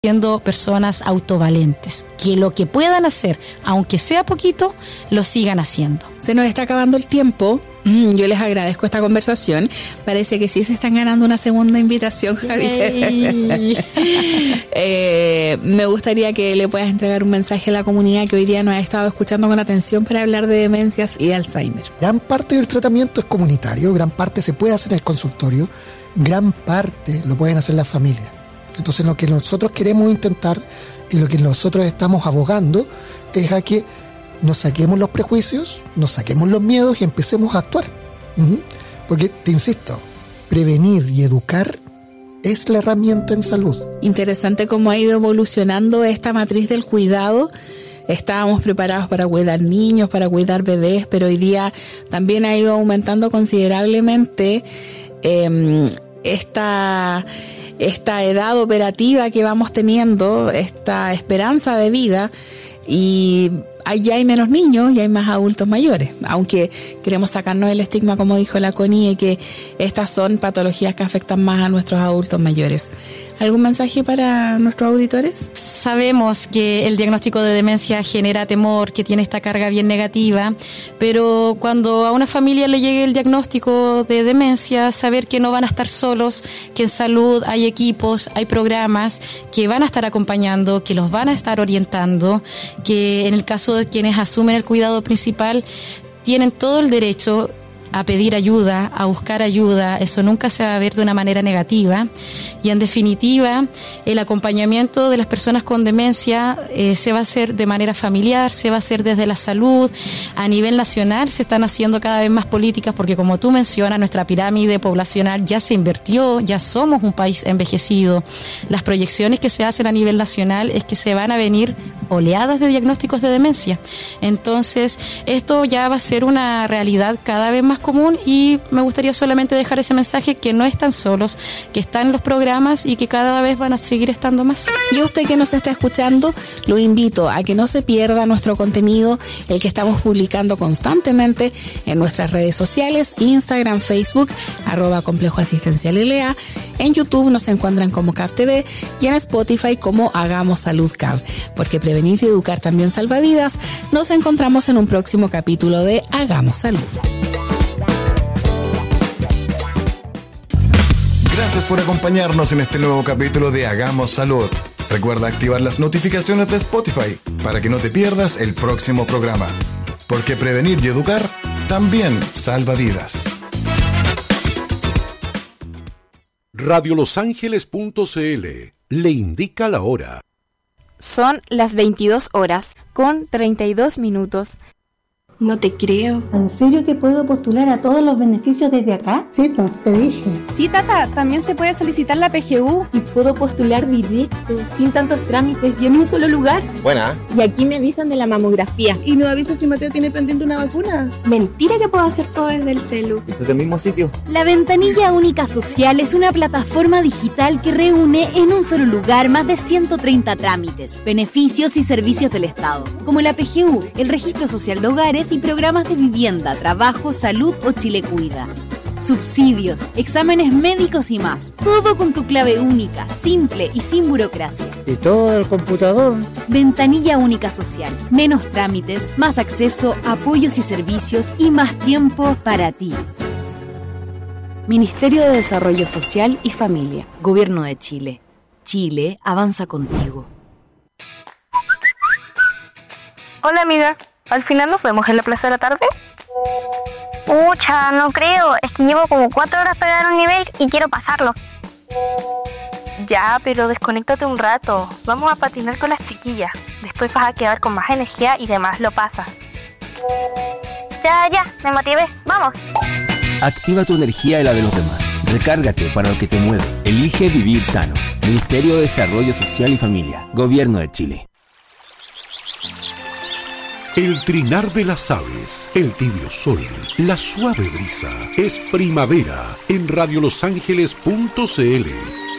siendo personas autovalentes, que lo que puedan hacer, aunque sea poquito, lo sigan haciendo. Se nos está acabando el tiempo. Yo les agradezco esta conversación. Parece que sí se están ganando una segunda invitación, Javier. Me gustaría que le puedas entregar un mensaje a la comunidad que hoy día nos ha estado escuchando con atención para hablar de demencias y Alzheimer. Gran parte del tratamiento es comunitario, gran parte se puede hacer en el consultorio, gran parte lo pueden hacer las familias. Entonces lo que nosotros queremos intentar y lo que nosotros estamos abogando es a que nos saquemos los prejuicios, nos saquemos los miedos y empecemos a actuar. Porque, te insisto, prevenir y educar es la herramienta en salud. Interesante cómo ha ido evolucionando esta matriz del cuidado. Estábamos preparados para cuidar niños, para cuidar bebés, pero hoy día también ha ido aumentando considerablemente esta edad operativa que vamos teniendo, esta esperanza de vida, y allá hay menos niños y hay más adultos mayores, aunque queremos sacarnos el estigma, como dijo la Connie, que estas son patologías que afectan más a nuestros adultos mayores. ¿Algún mensaje para nuestros auditores? Sabemos que el diagnóstico de demencia genera temor, que tiene esta carga bien negativa, pero cuando a una familia le llegue el diagnóstico de demencia, saber que no van a estar solos, que en salud hay equipos, hay programas que van a estar acompañando, que los van a estar orientando, que en el caso de quienes asumen el cuidado principal, tienen todo el derecho a pedir ayuda, a buscar ayuda. Eso nunca se va a ver de una manera negativa. Y en definitiva, el acompañamiento de las personas con demencia se va a hacer de manera familiar, se va a hacer desde la salud. A nivel nacional se están haciendo cada vez más políticas porque, como tú mencionas, nuestra pirámide poblacional ya se invirtió, ya somos un país envejecido. Las proyecciones que se hacen a nivel nacional es que se van a venir oleadas de diagnósticos de demencia. Entonces, esto ya va a ser una realidad cada vez más común, y me gustaría solamente dejar ese mensaje, que no están solos, que están los programas y que cada vez van a seguir estando más. Y a usted que nos está escuchando, lo invito a que no se pierda nuestro contenido, el que estamos publicando constantemente en nuestras redes sociales, Instagram, Facebook, @ComplejoAsistencialLA. En YouTube nos encuentran como CAP-TV y en Spotify como Hagamos Salud CAP, porque prevenir y educar también salva vidas. Nos encontramos en un próximo capítulo de Hagamos Salud. Gracias por acompañarnos en este nuevo capítulo de Hagamos Salud. Recuerda activar las notificaciones de Spotify para que no te pierdas el próximo programa. Porque prevenir y educar también salva vidas. Radiolosangeles.cl le indica la hora. Son las 22 horas con 32 minutos. No te creo. ¿En serio que puedo postular a todos los beneficios desde acá? Sí, pues, te dije. Sí, Tata, también se puede solicitar la PGU. Y puedo postular directo, sin tantos trámites y en un solo lugar. Buena. Y aquí me avisan de la mamografía. ¿Y no avisan si Mateo tiene pendiente una vacuna? Mentira que puedo hacer todo desde el celu. ¿Desde el mismo sitio? La Ventanilla Única Social es una plataforma digital que reúne en un solo lugar más de 130 trámites, beneficios y servicios del Estado, como la PGU, el Registro Social de Hogares y programas de vivienda, trabajo, salud o Chile Cuida. Subsidios, exámenes médicos y más. Todo con tu clave única, simple y sin burocracia. ¿Y todo el computador? Ventanilla Única Social. Menos trámites, más acceso, apoyos y servicios y más tiempo para ti. Ministerio de Desarrollo Social y Familia. Gobierno de Chile. Chile avanza contigo. Hola amiga, ¿al final nos vemos en la plaza de la tarde? Pucha, no creo, es que llevo como 4 horas pegado a un nivel y quiero pasarlo. Ya, pero desconéctate un rato, vamos a patinar con las chiquillas, después vas a quedar con más energía y demás lo pasas. Ya, me motivé, vamos. Activa tu energía y la de los demás. Recárgate para lo que te mueve. Elige vivir sano. Ministerio de Desarrollo Social y Familia. Gobierno de Chile. El trinar de las aves, el tibio sol, la suave brisa. Es primavera en radiolosangeles.cl.